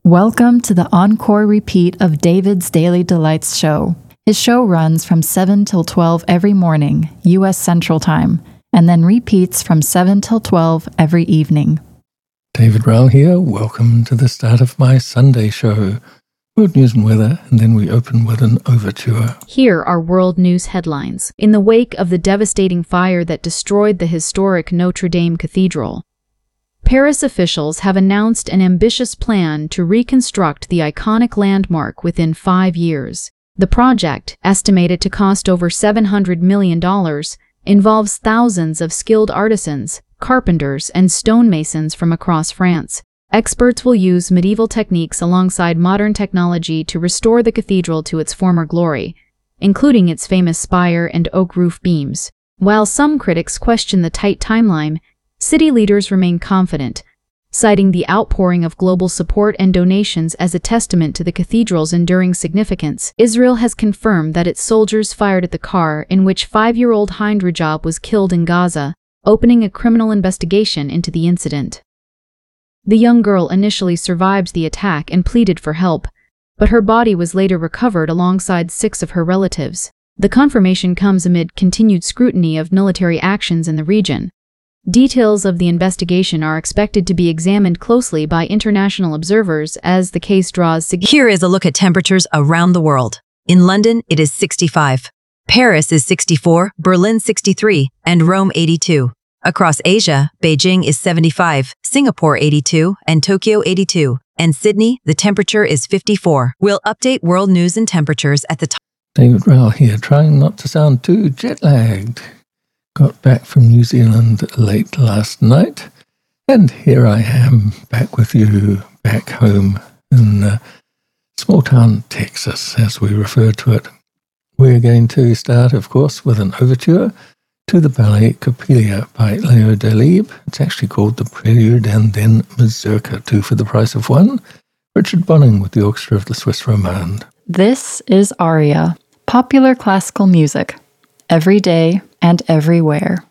Welcome to the encore repeat of David's Daily Delights show. His show runs from 7 till 12 every morning, U.S. Central Time, and then repeats from 7 till 12 every evening. David Rowell here. Welcome to the start of my Sunday show. World news and weather, and then we open with an overture. Here are world news headlines. In the wake of the devastating fire that destroyed the historic Notre Dame Cathedral, Paris officials have announced an ambitious plan to reconstruct the iconic landmark within 5 years. The project, estimated to cost over $700 million, involves thousands of skilled artisans, carpenters, and stonemasons from across France. Experts will use medieval techniques alongside modern technology to restore the cathedral to its former glory, including its famous spire and oak roof beams. While some critics question the tight timeline, city leaders remain confident, citing the outpouring of global support and donations as a testament to the cathedral's enduring significance. Israel has confirmed that its soldiers fired at the car in which 5-year-old Hind Rajab was killed in Gaza, opening a criminal investigation into the incident. The young girl initially survived the attack and pleaded for help, but her body was later recovered alongside 6 of her relatives. The confirmation comes amid continued scrutiny of military actions in the region. Details of the investigation are expected to be examined closely by international observers as the case draws significant. Here is a look at temperatures around the world. In London, it is 65. Paris is 64, Berlin 63, and Rome 82. Across Asia, Beijing is 75, Singapore 82, and Tokyo 82. And Sydney, the temperature is 54. We'll update world news and temperatures at the time. David Rowell here, trying not to sound too jet-lagged. Got back from New Zealand late last night, and here I am back with you, back home in small town Texas, as we refer to it. We're going to start, of course, with an overture to the ballet Coppelia by Leo Delibes. It's actually called The Prelude and then Mazurka, 2 for the price of 1. Richard Bonning with the Orchestra of the Swiss Romande. This is Aria, popular classical music, every day and everywhere.